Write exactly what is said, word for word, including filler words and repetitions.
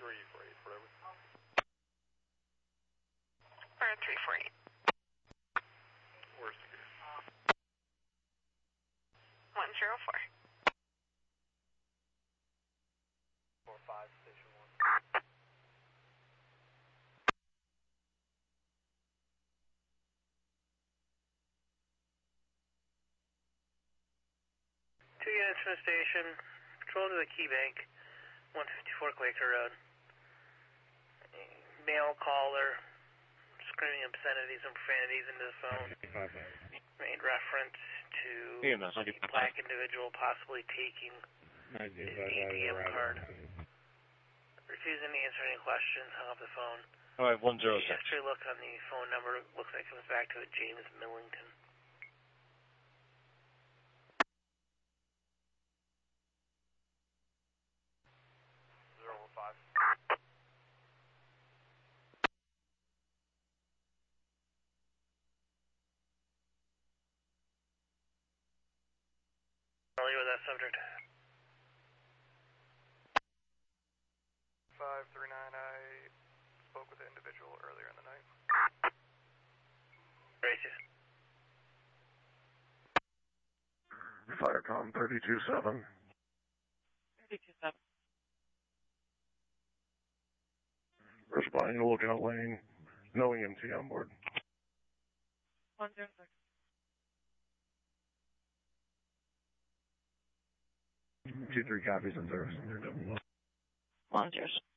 three four eight, whatever. Or three four eight. Where's the gear? one zero four. four five, station one. Two units from the station, patrol to the Key Bank, one fifty-four Quaker Road. Male caller, screaming obscenities and profanities into the phone. Made reference to a black individual possibly taking his A T M card. Refusing to answer any questions, hung up the phone. Alright, one zero six. After a look on the phone number, looks like it comes back to a James Millington. zero one five. Familiar with that subject? five three nine, I spoke with the individual earlier in the night. Racist. Firecom thirty-two seven. thirty-two seven. Responding to Lookout Lane. No E M T on board. one zero six. Two three copies in service. one zero six.